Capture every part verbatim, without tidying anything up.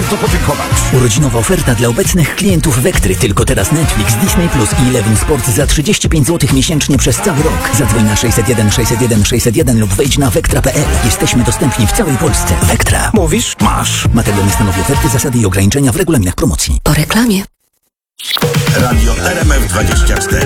bardzo podziękować. Urodzinowa oferta dla obecnych klientów Wektry. Tylko teraz Netflix, Disney Plus i Eleven Sport za trzydzieści pięć złotych miesięcznie przez cały rok. Zadzwoń na sześćset jeden sześćset jeden sześćset jeden lub wejdź na wektra kropka pe el. Jesteśmy dostępni w całej Polsce. Wektra. Mówisz? Masz. Materiał nie stanowi oferty, zasady i ograniczenia w regulaminach promocji. Po reklamie. Radio R M F dwadzieścia cztery.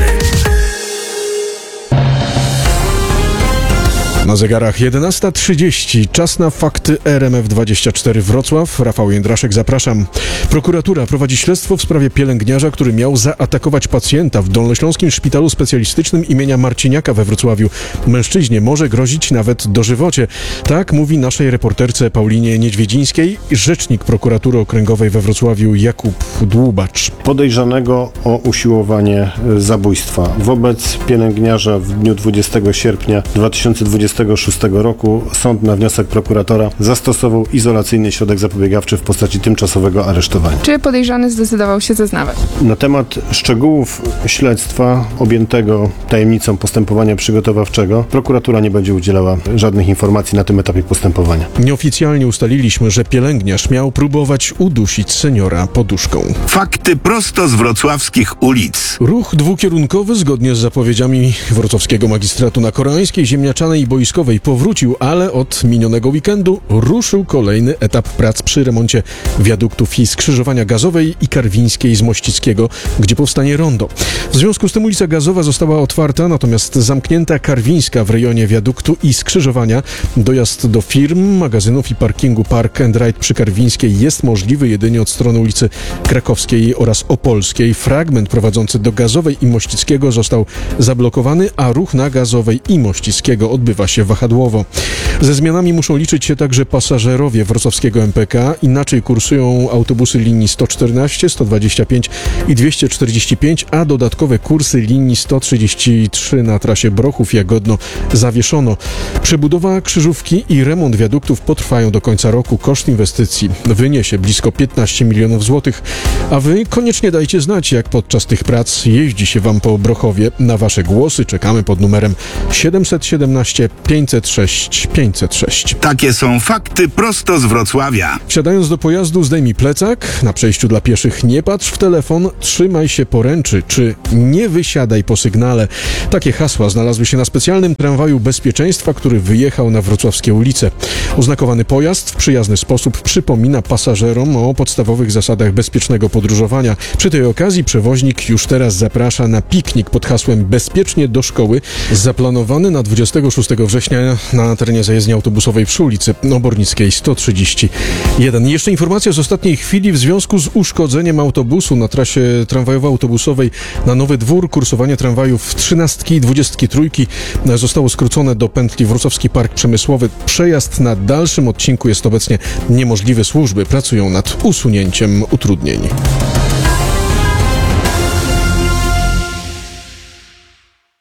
Na zegarach jedenasta trzydzieści. Czas na fakty R M F dwadzieścia cztery Wrocław. Rafał Jędraszek, zapraszam. Prokuratura prowadzi śledztwo w sprawie pielęgniarza, który miał zaatakować pacjenta w Dolnośląskim Szpitalu Specjalistycznym imienia Marciniaka we Wrocławiu. Mężczyźnie może grozić nawet dożywocie. Tak mówi naszej reporterce Paulinie Niedźwiedzińskiej rzecznik prokuratury okręgowej we Wrocławiu Jakub Dłubacz. Podejrzanego o usiłowanie zabójstwa wobec pielęgniarza w dniu dwudziestego sierpnia dwa tysiące dwudziestego szóstego roku sąd na wniosek prokuratora zastosował izolacyjny środek zapobiegawczy w postaci tymczasowego aresztowania. Czy podejrzany zdecydował się zeznawać? Na temat szczegółów śledztwa objętego tajemnicą postępowania przygotowawczego prokuratura nie będzie udzielała żadnych informacji na tym etapie postępowania. Nieoficjalnie ustaliliśmy, że pielęgniarz miał próbować udusić seniora poduszką. Fakty prosto z wrocławskich ulic. Ruch dwukierunkowy zgodnie z zapowiedziami wrocławskiego magistratu na Koreańskiej, Ziemniaczanej i Boiskowej powrócił, ale od minionego weekendu ruszył kolejny etap prac przy remoncie wiaduktów i skrzyżowania Gazowej i Karwińskiej z Mościckiego, gdzie powstanie rondo. W związku z tym ulica Gazowa została otwarta, natomiast zamknięta Karwińska w rejonie wiaduktu i skrzyżowania. Dojazd do firm, magazynów i parkingu Park and Ride przy Karwińskiej jest możliwy jedynie od strony ulicy Krakowskiej oraz Opolskiej. Fragment prowadzący do Gazowej i Mościckiego został zablokowany, a ruch na Gazowej i Mościckiego odbywa się wahadłowo. Ze zmianami muszą liczyć się także pasażerowie wrocławskiego M P K. Inaczej kursują autobusy linii sto czternaście, sto dwadzieścia pięć i dwieście czterdzieści pięć, a dodatkowe kursy linii sto trzydzieści trzy na trasie Brochów-Jagodno zawieszono. Przebudowa krzyżówki i remont wiaduktów potrwają do końca roku. Koszt inwestycji wyniesie blisko piętnaście milionów złotych. A wy koniecznie dajcie znać, jak podczas tych prac jeździ się wam po Brochowie. Na wasze głosy czekamy pod numerem siedemset siedemnaście pięćset sześć pięćset sześć. Takie są fakty prosto z Wrocławia. Wsiadając do pojazdu, zdejmij plecak. Na przejściu dla pieszych nie patrz w telefon. Trzymaj się poręczy. Czy nie wysiadaj po sygnale. Takie hasła znalazły się na specjalnym tramwaju bezpieczeństwa, który wyjechał na wrocławskie ulice. Oznakowany pojazd w przyjazny sposób przypomina pasażerom o podstawowych zasadach bezpiecznego podróżowania. Przy tej okazji przewoźnik już teraz zaprasza na piknik pod hasłem Bezpiecznie do szkoły, zaplanowany na dwudziestego szóstego września na terenie zajezdni autobusowej przy ulicy Obornickiej sto trzydzieści jeden. Jeszcze informacja z ostatniej chwili w związku z uszkodzeniem autobusu na trasie tramwajowo-autobusowej na Nowy Dwór. Kursowanie tramwajów trzynastki i dwudziestki trójki zostało skrócone do pętli Wrocławski Park Przemysłowy. Przejazd na dalszym odcinku jest obecnie niemożliwy. Służby pracują nad usunięciem utrudnień.